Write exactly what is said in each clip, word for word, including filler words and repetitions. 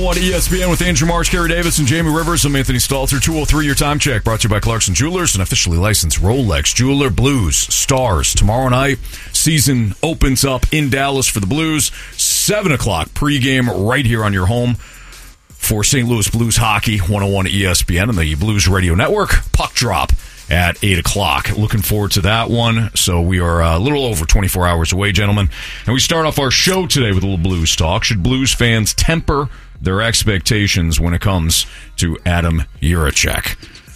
On E S P N with Andrew Marsh, Kerry Davis, and Jamie Rivers. I'm Anthony Stalter. two oh three, your time check. Brought to you by Clarkson Jewelers, an officially licensed Rolex jeweler. Blues, Stars. Tomorrow night, season opens up in Dallas for the Blues. seven o'clock pregame right here on your home for Saint Louis Blues hockey. one oh one E S P N and the Blues Radio Network. Puck drop at eight o'clock. Looking forward to that one. So we are a little over twenty-four hours away, gentlemen. And we start off our show today with a little Blues talk. Should Blues fans temper their expectations when it comes to Adam Jiricek?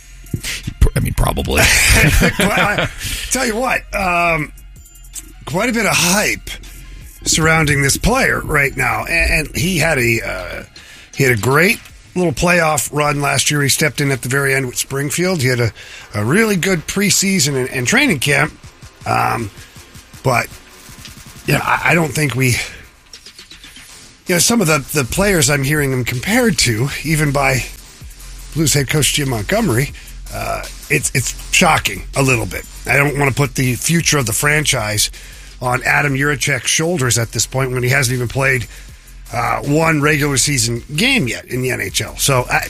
I mean, probably. Well, tell you what, um, quite a bit of hype surrounding this player right now, and, and he had a uh, he had a great little playoff run last year. He stepped in at the very end with Springfield. He had a, a really good preseason and, and training camp, um, but yeah, I, I don't think we. You know, some of the, the players I'm hearing him compared to, even by Blues head coach Jim Montgomery, uh, it's it's shocking a little bit. I don't want to put the future of the franchise on Adam Jiricek's shoulders at this point when he hasn't even played uh, one regular season game yet in the N H L. So I,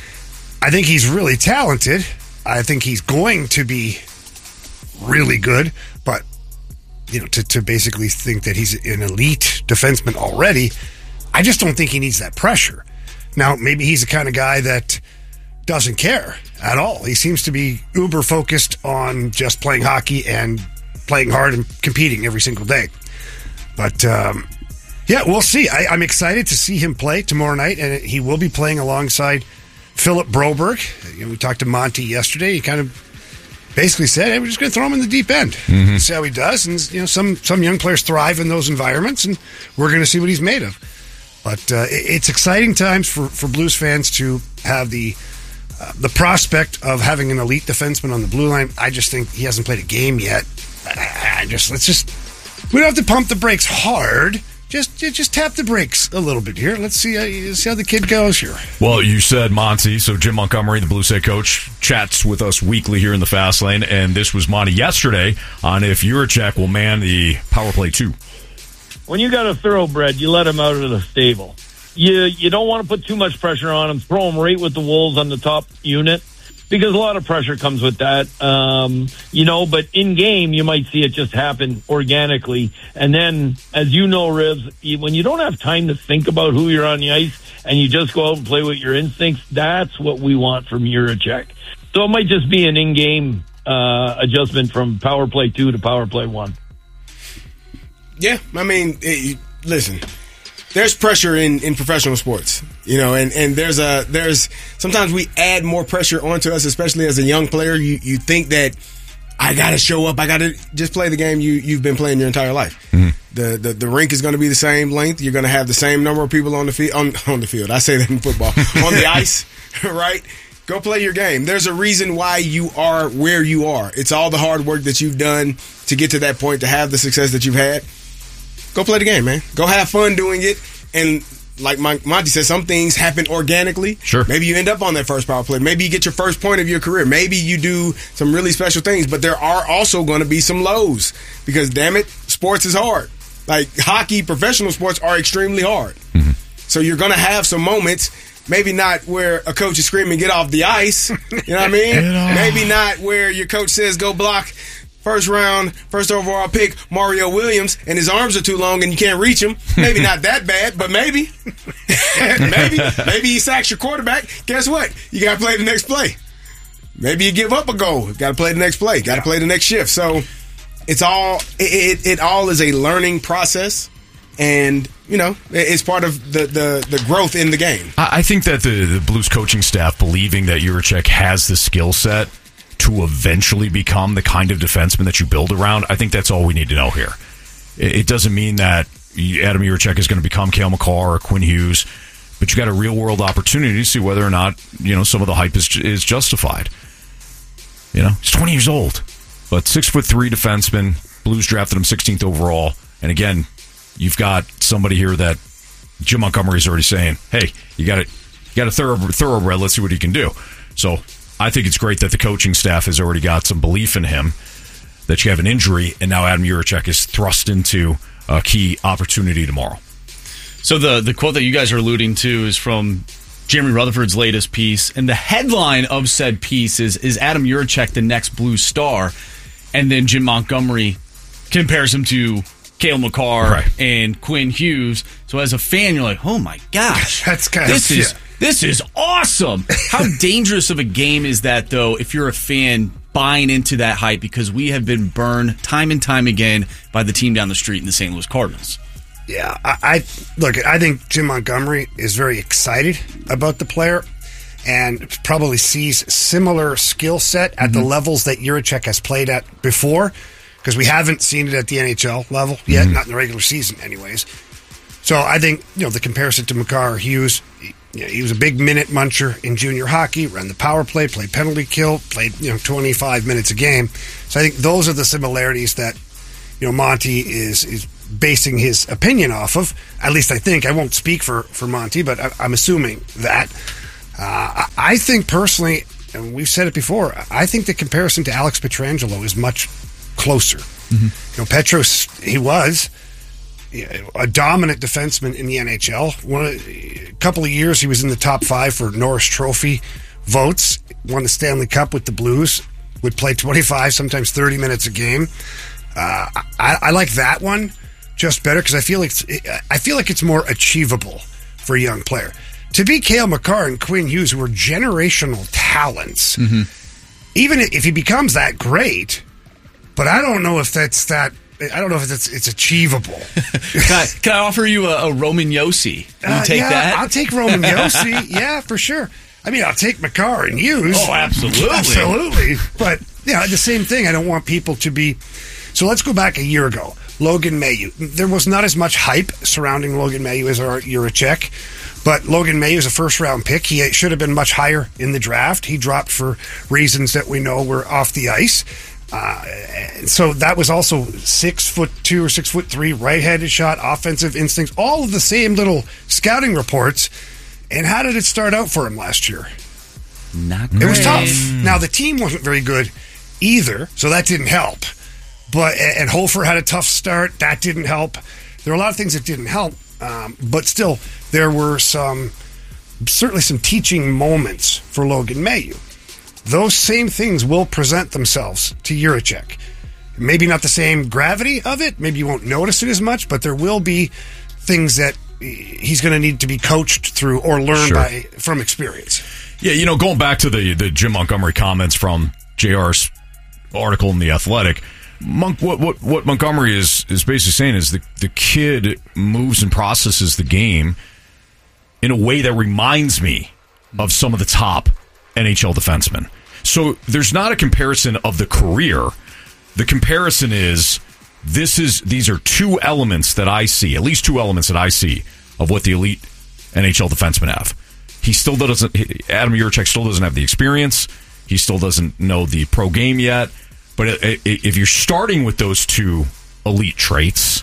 I think he's really talented. I think he's going to be really good, but you know, to, to basically think that he's an elite defenseman already, I just don't think he needs that pressure. Now, maybe he's the kind of guy that doesn't care at all. He seems to be uber focused on just playing hockey and playing hard and competing every single day. But, um, yeah, we'll see. I, I'm excited to see him play tomorrow night, and he will be playing alongside Philip Broberg. You know, we talked to Monty yesterday. He kind of basically said, hey, we're just going to throw him in the deep end. Mm-hmm. See how he does. And, you know, some, some young players thrive in those environments, and we're going to see what he's made of. But uh, it's exciting times for, for Blues fans to have the uh, the prospect of having an elite defenseman on the blue line. I just think he hasn't played a game yet. I just let's just we don't have to pump the brakes hard. Just just tap the brakes a little bit here. Let's see how, see how the kid goes here. Well, you said Monty, so Jim Montgomery, the Blues head coach, chats with us weekly here in the Fast Lane, and this was Monty yesterday on if Jiricek will man the power play two. When you got a thoroughbred, you let him out of the stable. You you don't want to put too much pressure on him. Throw him right with the wolves on the top unit because a lot of pressure comes with that. Um, you know, but in game, you might see it just happen organically. And then, as you know, Rivs, you, when you don't have time to think about who you're on the ice and you just go out and play with your instincts, that's what we want from Jiricek. So it might just be an in-game uh, adjustment from power play two to power play one. Yeah, I mean, it, listen, there's pressure in, in professional sports, you know, and, and there's a there's sometimes we add more pressure onto us, especially as a young player. You you think that I got to show up, I got to just play the game you you've been playing your entire life. Mm-hmm. The, the the rink is going to be the same length. You're going to have the same number of people on the field on on the field. I say that in football on the ice, right? Go play your game. There's a reason why you are where you are. It's all the hard work that you've done to get to that point, to have the success that you've had. Go play the game, man. Go have fun doing it. And like Monty said, some things happen organically. Sure. Maybe you end up on that first power play. Maybe you get your first point of your career. Maybe you do some really special things. But there are also going to be some lows. Because, damn it, sports is hard. Like, hockey, professional sports are extremely hard. Mm-hmm. So you're going to have some moments, maybe not where a coach is screaming, get off the ice. You know what I mean? Maybe not where your coach says, go block first round, first overall pick, Mario Williams, and his arms are too long and you can't reach him. Maybe not that bad, but maybe. maybe. Maybe he sacks your quarterback. Guess what? You got to play the next play. Maybe you give up a goal. Got to play the next play. Got to play the next shift. So it's all, it, it, it all is a learning process. And, you know, it's part of the, the, the growth in the game. I think that the, the Blues coaching staff believing that Jiricek has the skill set to eventually become the kind of defenseman that you build around, I think that's all we need to know here. It doesn't mean that Adam Jiricek is going to become Cale Makar or Quinn Hughes, but you got a real-world opportunity to see whether or not, you know, some of the hype is is justified. You know, he's twenty years old, but six foot three defenseman. Blues drafted him sixteenth overall, and again, you've got somebody here that Jim Montgomery is already saying, "Hey, you got it, you got a thorough thoroughbred. Let's see what he can do." So I think it's great that the coaching staff has already got some belief in him, that you have an injury, and now Adam Jiricek is thrust into a key opportunity tomorrow. So the, the quote that you guys are alluding to is from Jeremy Rutherford's latest piece, and the headline of said piece is, is Adam Juracek the next Blue Star? And then Jim Montgomery compares him to Cale Makar right. and Quinn Hughes. So as a fan, you're like, oh my gosh, That's kind this of, is yeah. this is awesome. How dangerous of a game is that, though, if you're a fan buying into that hype? Because we have been burned time and time again by the team down the street in the Saint Louis Cardinals. Yeah, I, I look. I think Jim Montgomery is very excited about the player, and probably sees similar skill set at mm-hmm. the levels that Juracek has played at before, because we haven't seen it at the N H L level yet, mm-hmm. not in the regular season, anyways. So I think you know the comparison to Makar or Hughes. He, you know, he was a big minute muncher in junior hockey, ran the power play, played penalty kill, played you know twenty-five minutes a game. So I think those are the similarities that you know Monty is is. basing his opinion off of. At least I think. I won't speak for, for Monty, but I, I'm assuming that. Uh, I, I think personally, and we've said it before, I think the comparison to Alex Pietrangelo is much closer. Mm-hmm. You know, Petros, he was a dominant defenseman in the N H L. One, a couple of years he was in the top five for Norris Trophy votes, won the Stanley Cup with the Blues, would play twenty-five, sometimes thirty minutes a game. Uh, I, I like that one just better because I feel like it's, I feel like it's more achievable for a young player. To be Cale Makar and Quinn Hughes, who are generational talents, mm-hmm. even if he becomes that great, but I don't know if that's that. I don't know if it's it's achievable. can, I, can I offer you a, a Roman Yossi? Will you uh, take yeah, that? I'll take Roman Yossi. Yeah, for sure. I mean, I'll take Makar and Hughes. Oh, absolutely, absolutely. But yeah, the same thing. I don't want people to be. So let's go back a year ago. Logan Mailloux. There was not as much hype surrounding Logan Mailloux as our Juracek, but Logan Mailloux is a first-round pick. He should have been much higher in the draft. He dropped for reasons that we know were off the ice. Uh, so that was also six foot two or six foot three, right-handed shot, offensive instincts, all of the same little scouting reports. And how did it start out for him last year? Not great. It was tough. Now the team wasn't very good either, so that didn't help. But and Hofer had a tough start. That didn't help. There are a lot of things that didn't help. Um, but still, there were some, certainly some teaching moments for Logan Mailloux. Those same things will present themselves to Juracek. Maybe not the same gravity of it. Maybe you won't notice it as much, but there will be things that he's going to need to be coached through or learn sure. by from experience. Yeah, you know, going back to the, the Jim Montgomery comments from J R's article in The Athletic, Monk, what, what what Montgomery is, is basically saying is the, the kid moves and processes the game in a way that reminds me of some of the top N H L defensemen. So there's not a comparison of the career. The comparison is this is these are two elements that I see, at least two elements that I see of what the elite N H L defensemen have. He still doesn't. Adam Juracek still doesn't have the experience. He still doesn't know the pro game yet. But if you're starting with those two elite traits,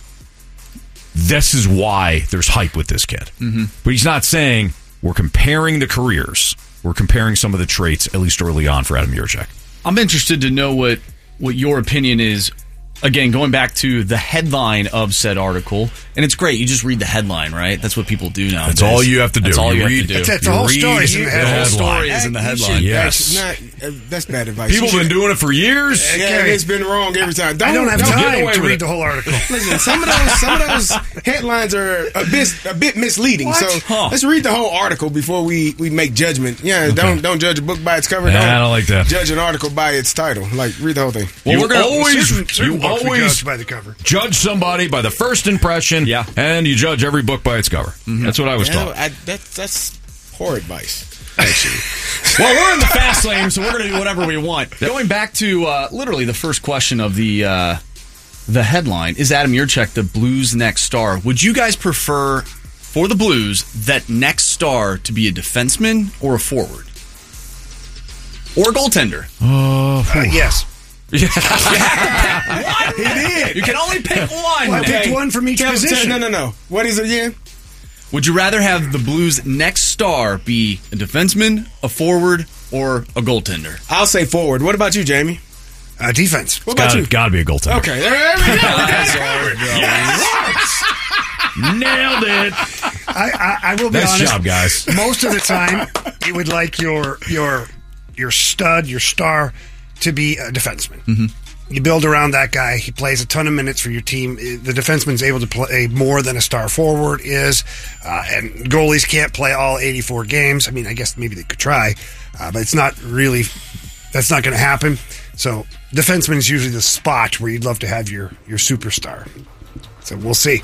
this is why there's hype with this kid. Mm-hmm. But he's not saying we're comparing the careers. We're comparing some of the traits, at least early on, for Adam Juracek. I'm interested to know what, what your opinion is. Again, going back to the headline of said article, and it's great. You just read the headline, right? That's what people do now. That's all you have to do. That's all you, you have read, to do. That's, that's the whole story. The, the whole story is in the headline. Yes. Not, uh, that's bad advice. People have been doing it for years. Yeah, it's been wrong every time. Don't, I don't have don't time to read it. the whole article. Listen, some of those some of those headlines are a bit a bit misleading. What? So Huh. let's read the whole article before we, we make judgment. Yeah, Okay. don't don't judge a book by its cover. Nah, don't I don't like that. Judge an article by its title. Like read the whole thing. Well, You we're gonna always certain, certain you books we always judge by the cover. judge somebody by the first impression, Yeah. and you judge every book by its cover. Mm-hmm. That's what I was Yeah, taught. I, that, that's poor advice. Actually, Well, we're in the fast lane, so we're going to do whatever we want. Going back to uh, literally the first question of the uh, the headline, is Adam Juracek the Blues' next star? Would you guys prefer, for the Blues, that next star to be a defenseman or a forward? Or a goaltender? Uh, yes. He did. You can only pick one. Well, I picked one from each Tell- tell- position. No, no, no. What is it again? Would you rather have the Blues' next star be a defenseman, a forward, or a goaltender? I'll say forward. What about you, Jamie? Uh, defense. What about Gotta, you? gotta be a goaltender. Okay, there, there we go. Nailed it. I, I, I will be Nice honest. job, guys. Most of the time, you would like your your your stud, your star, to be a defenseman. Mm-hmm. You build around that guy. He plays a ton of minutes for your team. The defenseman's able to play more than a star forward is, uh, and goalies can't play all eighty-four games. I mean, I guess maybe they could try, uh, but it's not really. That's not going to happen. So, defenseman is usually the spot where you'd love to have your your superstar. So we'll see.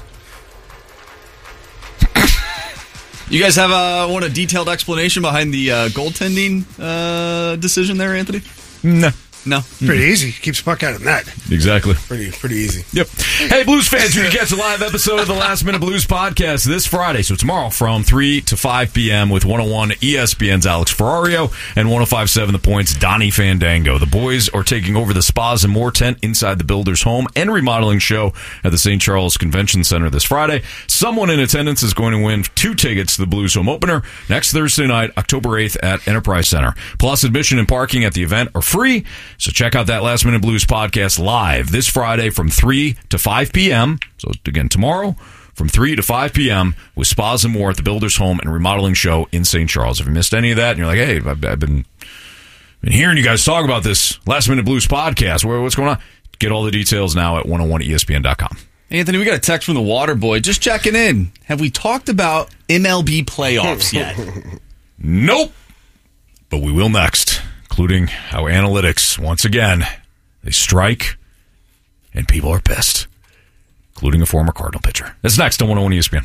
You guys have a, want a detailed explanation behind the uh, goaltending uh, decision there, Anthony? No. No. Pretty easy. Keeps puck out of net. Exactly. Pretty pretty easy. Yep. Hey, Blues fans, you can catch a live episode of the Last Minute Blues podcast this Friday, so tomorrow from three to five p.m. with one oh one E S P N's Alex Ferrario and one oh five point seven The Point's Donnie Fandango. The boys are taking over the Spas and More tent inside the Builders Home and Remodeling Show at the Saint Charles Convention Center this Friday. Someone in attendance is going to win two tickets to the Blues Home Opener next Thursday night, October eighth at Enterprise Center. Plus, admission and parking at the event are free, so check out that Last Minute Blues podcast live this Friday from three to five p.m. So, again, tomorrow from three to five p.m. with Spas and More at the Builders Home and Remodeling Show in Saint Charles. If you missed any of that and you're like, hey, I've, I've been, been hearing you guys talk about this Last Minute Blues podcast, Where, what's going on? Get all the details now at one oh one E S P N dot com. Anthony, we got a text from the Water Boy. Just checking in. Have we talked about M L B playoffs yet? Nope. But we will next, including how analytics, once again, they strike and people are pissed, including a former Cardinal pitcher. That's next on one oh one E S P N.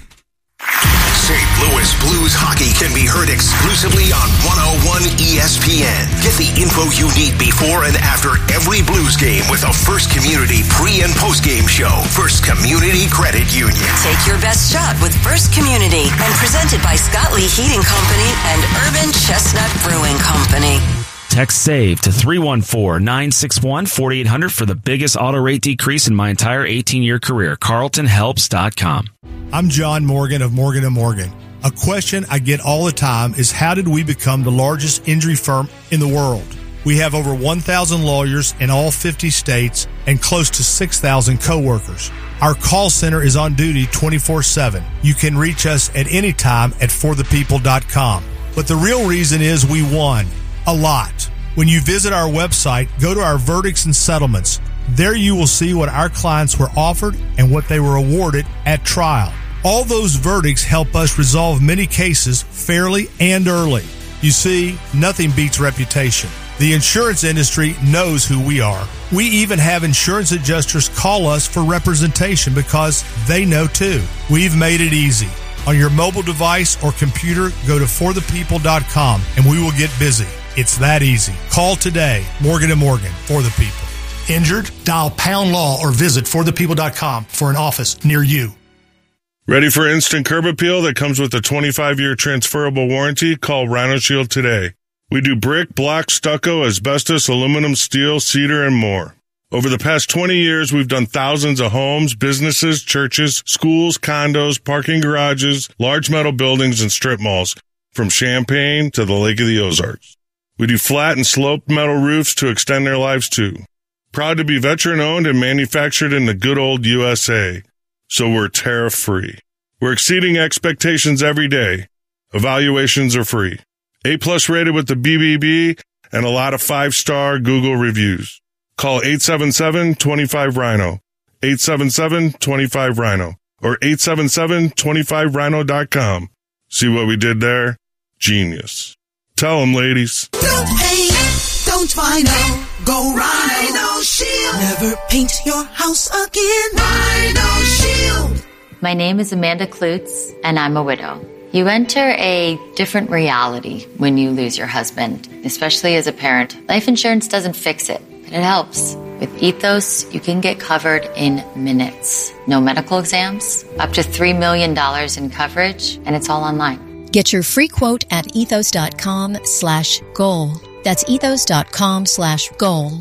Saint Louis Blues hockey can be heard exclusively on one oh one E S P N. Get the info you need before and after every Blues game with a First Community pre- and post-game show. First Community Credit Union. Take your best shot with First Community and presented by Scott Lee Heating Company and Urban Chestnut Brewing Company. Text SAVE to three one four, nine six one, four eight zero zero for the biggest auto rate decrease in my entire eighteen-year career. Carlton Helps dot com. I'm John Morgan of Morgan and Morgan. A question I get all the time is, how did we become the largest injury firm in the world? We have over one thousand lawyers in all fifty states and close to six thousand coworkers. Our call center is on duty twenty-four seven. You can reach us at any time at for the people dot com. But the real reason is we won. A lot. When you visit our website, go to our verdicts and settlements. There you will see what our clients were offered and what they were awarded at trial. All those verdicts help us resolve many cases fairly and early. You see, nothing beats reputation. The insurance industry knows who we are. We even have insurance adjusters call us for representation because they know too. We've made it easy. On your mobile device or computer, go to for the people dot com and we will get busy. It's that easy. Call today. Morgan and Morgan, for the people. Injured? Dial pound law or visit for the people dot com for an office near you. Ready for instant curb appeal that comes with a twenty-five year transferable warranty? Call Rhino Shield today. We do brick, block, stucco, asbestos, aluminum, steel, cedar, and more. Over the past twenty years, we've done thousands of homes, businesses, churches, schools, condos, parking garages, large metal buildings, and strip malls, from Champaign to the Lake of the Ozarks. We do flat and sloped metal roofs to extend their lives too. Proud to be veteran-owned and manufactured in the good old U S A. So we're tariff-free. We're exceeding expectations every day. Evaluations are free. A-plus rated with the B B B and a lot of five-star Google reviews. Call eight seven seven, two five, Rhino, eight seven seven, two five, Rhino, or eight seven seven, two five rhino dot com. See what we did there? Genius. Tell them, ladies. Don't paint, don't vinyl, go Rhino Shield. Never paint your house again. Rhino Shield. My name is Amanda Klutz, and I'm a widow. You enter a different reality when you lose your husband, especially as a parent. Life insurance doesn't fix it, but it helps. With Ethos, you can get covered in minutes. No medical exams, up to three million dollars in coverage, and it's all online. Get your free quote at ethos dot com slash goal. That's ethos dot com slash goal.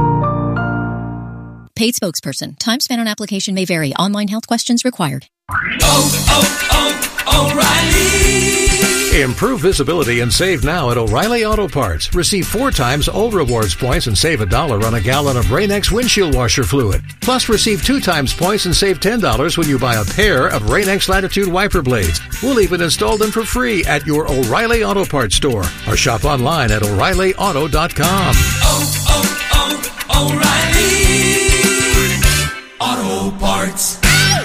Paid spokesperson. Time spent on application may vary. Online health questions required. Oh, oh, oh, O'Reilly. Improve visibility and save now at O'Reilly Auto Parts. Receive four times old rewards points and save a dollar on a gallon of Rain-X windshield washer fluid. Plus, receive two times points and save ten dollars when you buy a pair of Rain-X Latitude wiper blades. We'll even install them for free at your O'Reilly Auto Parts store or shop online at O'Reilly Auto dot com. Oh, oh, oh, O'Reilly Auto Parts.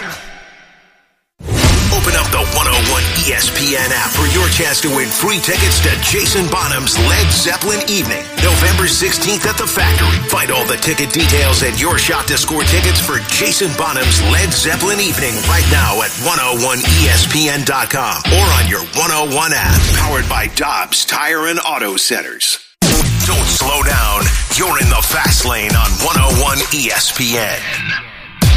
Open up the one oh one E S P N app for your chance to win free tickets to Jason Bonham's Led Zeppelin Evening, November sixteenth at the Factory. Find all the ticket details and your shot to score tickets for Jason Bonham's Led Zeppelin Evening right now at one oh one E S P N dot com or on your one oh one app. Powered by Dobbs Tire and Auto Centers. Don't slow down. You're in the fast lane on one oh one E S P N.